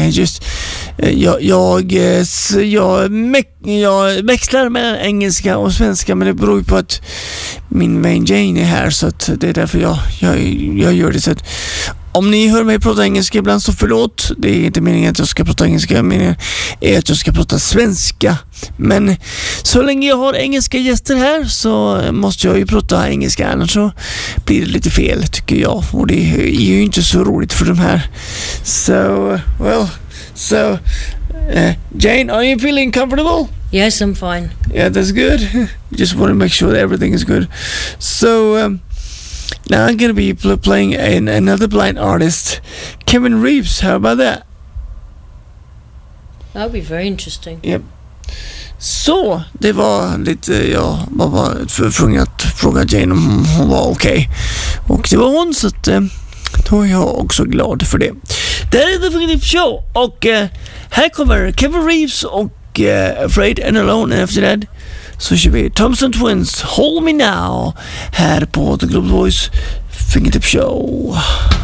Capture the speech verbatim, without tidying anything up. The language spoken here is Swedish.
just jag jag jag, jag växlar mellan engelska och svenska, men det beror ju på att min vän Jane är här, så att det är därför jag jag jag gör det. Så att om ni hör mig prata engelska ibland, så förlåt. Det är inte meningen att jag ska prata engelska, men är att jag ska prata svenska. Men så länge jag har engelska gäster här så måste jag ju prata engelska, annars så blir det lite fel, tycker jag. Och det är ju inte så roligt för de här. So, well, so, uh, Jane, are you feeling comfortable? Yes, I'm fine. Yeah, that's good. Just want to make sure that everything is good. So, um, now I'm going to be pl- playing an, another blind artist, Kevin Reeves. How about that? That'll be very interesting. Yep. Så, det var lite, jag var bara tvungen att fråga Jane om hon var okej. Okay. Och det var hon, så att, då är jag också glad för det. Det här är The Fingertip Show, och uh, här kommer Kevin Reeves och uh, Afraid and Alone, and efter det så kör vi Thompson Twins, Hold Me Now, här på The Global Voice Fingertip Show.